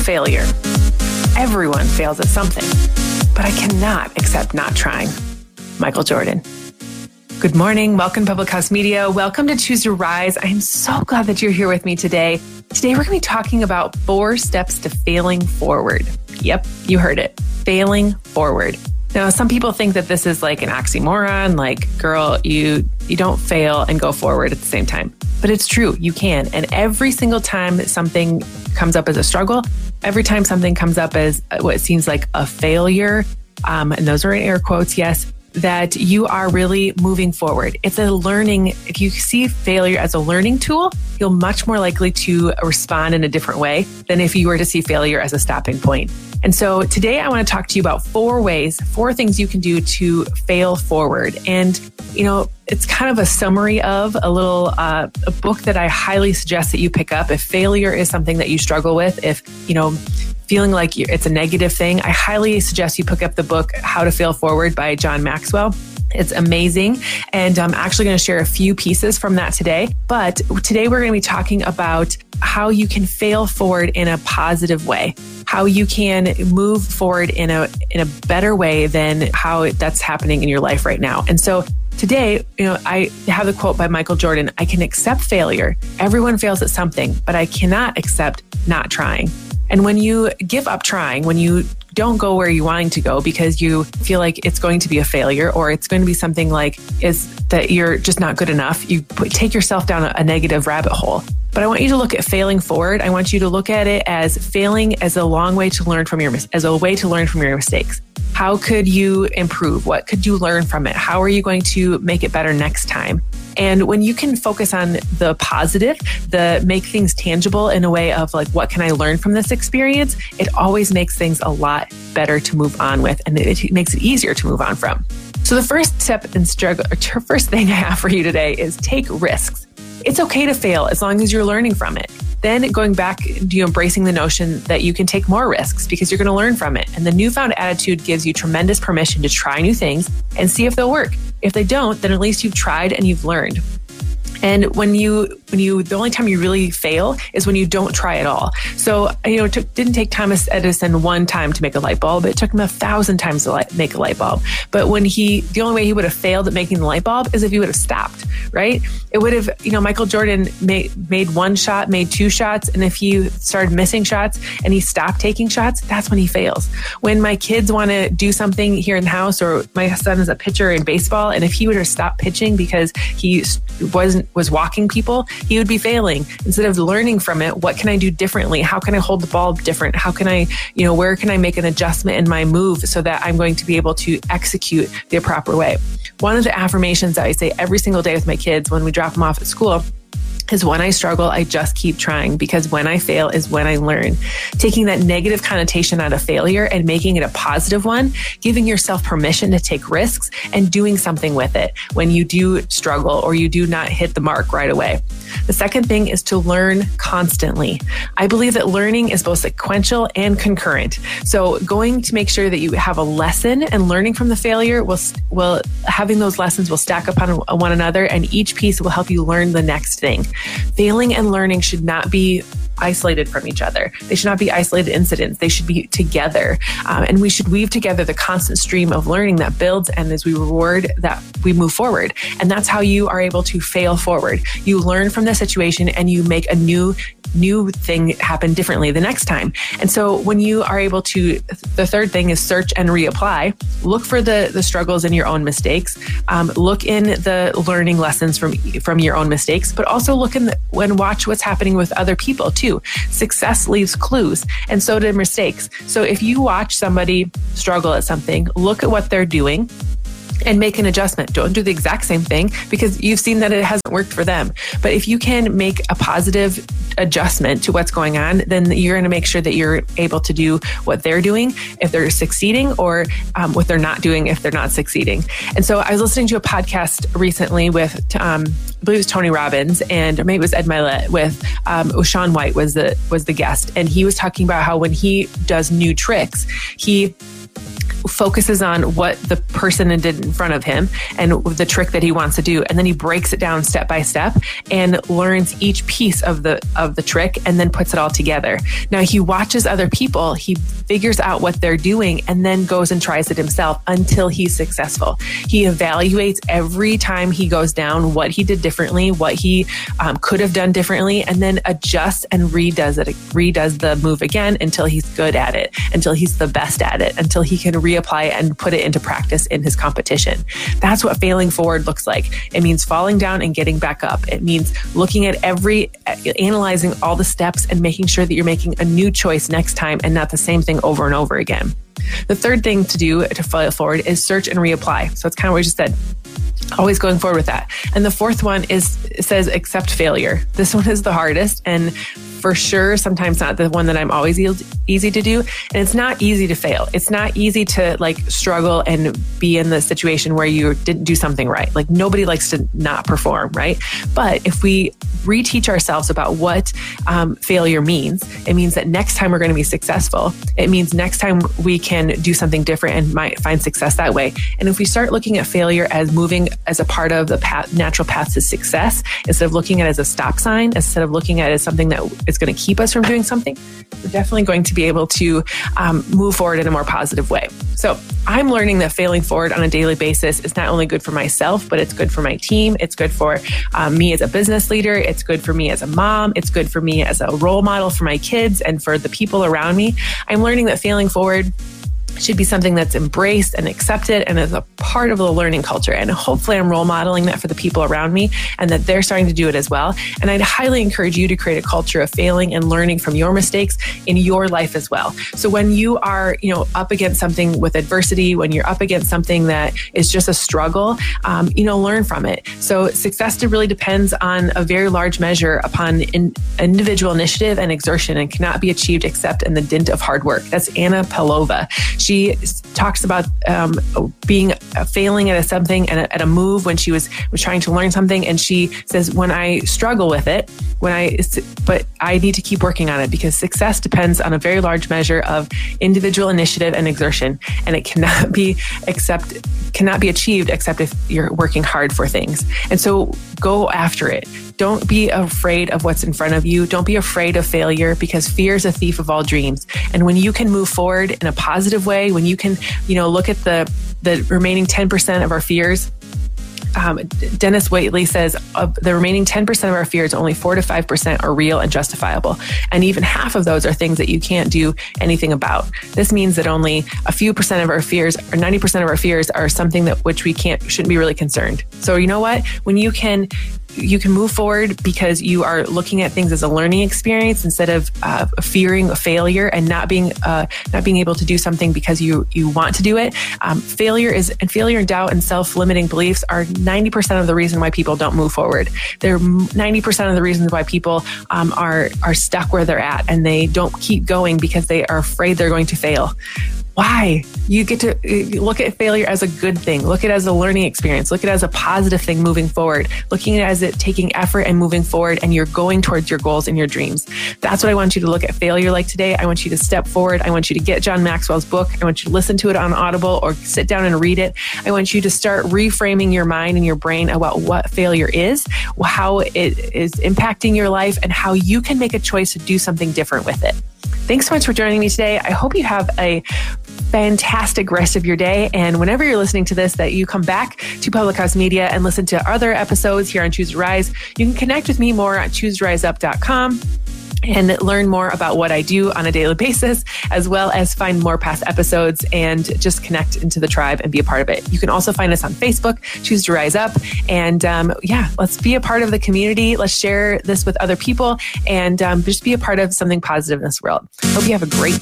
failure. Everyone fails at something, but I cannot accept not trying. Michael Jordan. Good morning. Welcome to Public House Media. Welcome to Choose to Rise. I am so glad that you're here with me today. Today, we're going to be talking about 4 steps to failing forward. Yep, you heard it. Failing forward. Now, some people think that this is like an oxymoron, like, girl, you don't fail and go forward at the same time. But it's true, you can. And every single time that something comes up as a struggle, every time something comes up as what seems like a failure, and those are in air quotes, yes, that you are really moving forward. It's a learning. If you see failure as a learning tool, you're much more likely to respond in a different way than if you were to see failure as a stopping point. And so today I want to talk to you about 4 things you can do to fail forward. And, it's kind of a summary of a book that I highly suggest that you pick up. If failure is something that you struggle with, if, feeling like it's a negative thing, I highly suggest you pick up the book, How to Fail Forward by John Maxwell. It's amazing. And I'm actually going to share a few pieces from that today. But today we're going to be talking about how you can fail forward in a positive way, how you can move forward in a better way than how that's happening in your life right now. And so today, I have the quote by Michael Jordan: I can accept failure. Everyone fails at something, but I cannot accept not trying. And when you give up trying, when you don't go where you're wanting to go because you feel like it's going to be a failure, or it's going to be something like is that you're just not good enough, you take yourself down a negative rabbit hole. But I want you to look at failing forward. I want you to look at it as failing as a long way to learn from your mistakes. How could you improve? What could you learn from it? How are you going to make it better next time? And when you can focus on the positive, make things tangible in a way of like, what can I learn from this experience? It always makes things a lot better to move on with, and it makes it easier to move on from. So the first step first thing I have for you today is take risks. It's okay to fail as long as you're learning from it. Then going back, embracing the notion that you can take more risks because you're going to learn from it. And the newfound attitude gives you tremendous permission to try new things and see if they'll work. If they don't, then at least you've tried and you've learned. And the only time you really fail is when you don't try at all. So, it didn't take Thomas Edison one time to make a light bulb. It took him 1,000 times to make a light bulb. But the only way he would have failed at making the light bulb is if he would have stopped, right? It would have, Michael Jordan made one shot, made 2 shots. And if he started missing shots and he stopped taking shots, that's when he fails. When my kids want to do something here in the house, or my son is a pitcher in baseball, and if he would have stopped pitching because he was walking people, he would be failing. Instead of learning from it, what can I do differently? How can I hold the ball different? How can I, where can I make an adjustment in my move so that I'm going to be able to execute the proper way? One of the affirmations that I say every single day with my kids when we drop them off at school is, when I struggle, I just keep trying, because when I fail is when I learn. Taking that negative connotation out of failure and making it a positive one, giving yourself permission to take risks and doing something with it when you do struggle or you do not hit the mark right away. The second thing is to learn constantly. I believe that learning is both sequential and concurrent. So going to make sure that you have a lesson, and learning from the failure will having those lessons will stack upon one another, and each piece will help you learn the next thing. Failing and learning should not be isolated from each other. They should not be isolated incidents. They should be together. And we should weave together the constant stream of learning that builds, and as we reward that, we move forward. And that's how you are able to fail forward. You learn from the situation and you make a new thing happen differently the next time. And so when you are able to, the third thing is search and reapply. Look for the struggles in your own mistakes. Look in the learning lessons from your own mistakes, but also look and watch what's happening with other people too. Success leaves clues, and so do mistakes. So if you watch somebody struggle at something, look at what they're doing and make an adjustment. Don't do the exact same thing because you've seen that it hasn't worked for them. But if you can make a positive adjustment to what's going on, then you're going to make sure that you're able to do what they're doing if they're succeeding, or what they're not doing if they're not succeeding. And so I was listening to a podcast recently with, I believe it was Tony Robbins, and maybe it was Ed Mylett, with Shaun White was the guest. And he was talking about how when he does new tricks, he focuses on what the person did in front of him and the trick that he wants to do. And then he breaks it down step by step and learns each piece of the trick and then puts it all together. Now he watches other people, he figures out what they're doing and then goes and tries it himself until he's successul. He evaluates every time he goes down what he did differently, what he could have done differently, and then adjusts and redoes the move again until he's good at it, until he's the best at it, until he can reapply and put it into practice in his competition. That's what failing forward looks like. It means falling down and getting back up. It means looking at analyzing all the steps and making sure that you're making a new choice next time and not the same thing over and over again. The third thing to do to fail forward is search and reapply. So it's kind of what we just said. Always going forward with that. And the fourth one says accept failure. This one is the hardest and for sure sometimes not the one that I'm always easy to do. And it's not easy to fail. It's not easy to struggle and be in the situation where you didn't do something right. Like nobody likes to not perform, right? But if we reteach ourselves about what failure means, it means that next time we're going to be successful. It means next time we can do something different and might find success that way. And if we start looking at failure as moving as a part of the natural path to success, instead of looking at it as a stop sign, instead of looking at it as something that is going to keep us from doing something, we're definitely going to be able to move forward in a more positive way. So I'm learning that failing forward on a daily basis is not only good for myself, but it's good for my team. It's good for me as a business leader. It's good for me as a mom. It's good for me as a role model for my kids and for the people around me. I'm learning that failing forward should be something that's embraced and accepted and is a part of the learning culture. And hopefully I'm role modeling that for the people around me and that they're starting to do it as well. And I'd highly encourage you to create a culture of failing and learning from your mistakes in your life as well. So when you are, up against something with adversity, when you're up against something that is just a struggle, learn from it. So success really depends on a very large measure upon individual initiative and exertion and cannot be achieved except in the dint of hard work. That's Anna Pelova. She talks about failing at something and at a move when she was trying to learn something. And she says, when I struggle with it, but I need to keep working on it because success depends on a very large measure of individual initiative and exertion. And it cannot be achieved except if you're working hard for things. And so go after it. Don't be afraid of what's in front of you. Don't be afraid of failure because fear is a thief of all dreams. And when you can move forward in a positive way, when you can, look at the remaining 10% of our fears, Dennis Waitley says of the remaining 10% of our fears, only 4 to 5% are real and justifiable. And even half of those are things that you can't do anything about. This means that only a few percent of our fears or 90% of our fears are something that which we shouldn't be really concerned. So you know what? When you can move forward because you are looking at things as a learning experience instead of fearing a failure and not being able to do something because you want to do it. Failure and doubt and self-limiting beliefs are 90% of the reason why people don't move forward. They're 90% of the reasons why people are stuck where they're at and they don't keep going because they are afraid they're going to fail. Why? You get to look at failure as a good thing. Look at it as a learning experience. Look at it as a positive thing moving forward. Looking at it as it taking effort and moving forward and you're going towards your goals and your dreams. That's what I want you to look at failure like today. I want you to step forward. I want you to get John Maxwell's book. I want you to listen to it on Audible or sit down and read it. I want you to start reframing your mind and your brain about what failure is, how it is impacting your life, and how you can make a choice to do something different with it. Thanks so much for joining me today. I hope you have a fantastic rest of your day. And whenever you're listening to this, that you come back to Public House Media and listen to other episodes here on Choose to Rise. You can connect with me more at chooseriseup.com. and learn more about what I do on a daily basis, as well as find more past episodes and just connect into the tribe and be a part of it. You can also find us on Facebook, Choose to Rise Up. And let's be a part of the community. Let's share this with other people and just be a part of something positive in this world. Hope you have a great